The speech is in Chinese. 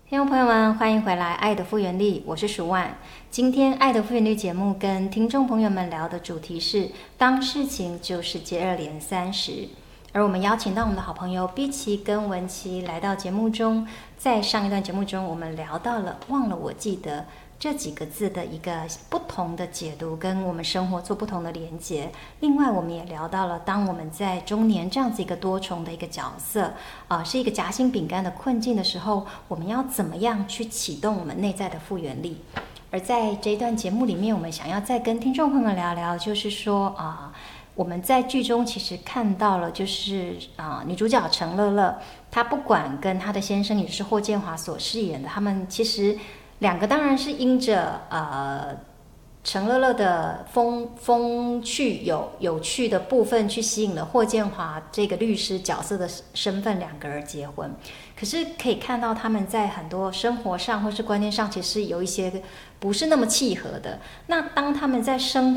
听众朋友们，欢迎回来《爱的复原力》，我是舒万。今天《爱的复原力》节目跟听众朋友们聊的主题是：当事情就是接二连三时。而我们邀请到我们的好朋友碧琪跟文琪来到节目中。在上一段节目中，我们聊到了忘了我记得这几个字的一个不同的解读，跟我们生活做不同的连结。另外，我们也聊到了当我们在中年这样子一个多重的一个角色，是一个夹心饼干的困境的时候，我们要怎么样去启动我们内在的复原力？而在这一段节目里面，我们想要再跟听众朋友们聊聊，就是说我们在剧中其实看到了，就是女主角陈乐乐，她不管跟她的先生，也就是霍建华所饰演的，他们其实两个当然是因着陈乐乐的风趣有趣的部分，去吸引了霍建华这个律师角色的身份，两个人结婚。可是可以看到他们在很多生活上或是观念上，其实有一些不是那么契合的。那当他们在生